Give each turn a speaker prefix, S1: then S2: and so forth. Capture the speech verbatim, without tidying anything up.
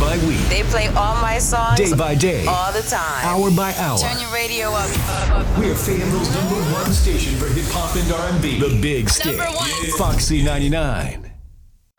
S1: by week.
S2: They play all my songs.
S1: Day by day.
S2: All the time.
S1: Hour by hour.
S2: Turn your radio up.
S1: We're Fayetteville's number one station for hip hop and R and B. The Big Stick.
S2: Number one.
S1: Foxy ninety-nine.